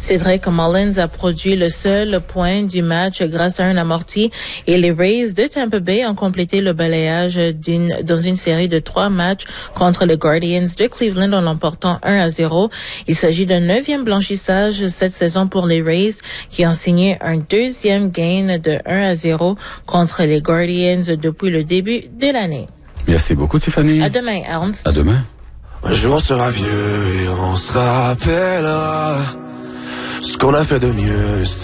Cédric Mullins a produit le seul point du match grâce à un amorti et les Rays de Tampa Bay ont complété le balayage dans une série de 3 matchs contre les Guardians de Cleveland en l'emportant 1-0. Il s'agit d'un 9e blanchissage cette saison pour les Rays qui ont signé un 2e gain de 1-0 contre les Guardians depuis le début de l'année. Merci beaucoup, Tiffany. À demain, Ernst. À demain. Un jour on sera vieux et on se rappellera ce qu'on a fait de mieux.